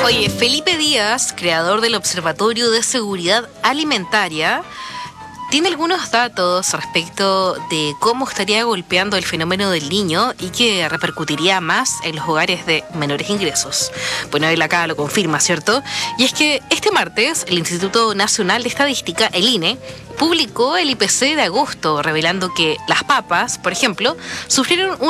Oye, Felipe Díaz, creador del Observatorio de Seguridad Alimentaria, tiene algunos datos respecto de cómo estaría golpeando el fenómeno del niño y que repercutiría más en los hogares de menores ingresos. Bueno, él acá lo confirma, ¿cierto? Y es que este martes el Instituto Nacional de Estadística, el INE, publicó el IPC de agosto, revelando que las papas, por ejemplo, sufrieron